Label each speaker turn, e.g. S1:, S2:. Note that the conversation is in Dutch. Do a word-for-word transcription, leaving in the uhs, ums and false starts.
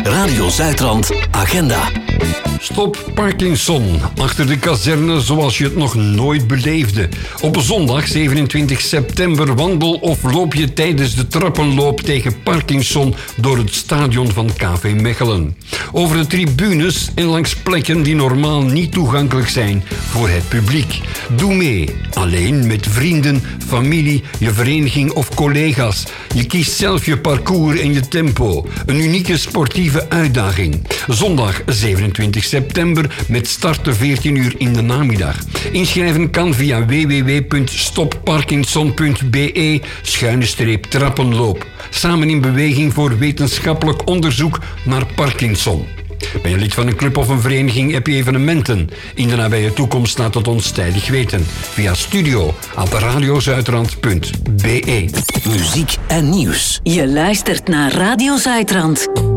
S1: Radio Zuidrand Agenda.
S2: Stop Parkinson. Achter de kazerne zoals je het nog nooit beleefde. Op zondag zevenentwintig september wandel of loop je tijdens de trappenloop tegen Parkinson door het stadion van K V Mechelen. Over de tribunes en langs plekken die normaal niet toegankelijk zijn voor het publiek. Doe mee. Alleen, met vrienden, familie, je vereniging of collega's. Je kiest zelf je parcours en je tempo. Een unieke sportieve uitdaging. Zondag zevenentwintig september met start te veertien uur in de namiddag. Inschrijven kan via w w w punt stop parkinson punt b e schuine streep trappenloop. Samen in beweging voor wetenschappelijk onderzoek naar Parkinson. Ben je lid van een club of een vereniging, heb je evenementen? In de nabije toekomst laat het ons tijdig weten. Via studio at radiozuidrand punt b e.
S1: Muziek en nieuws.
S3: Je luistert naar Radio Zuidrand.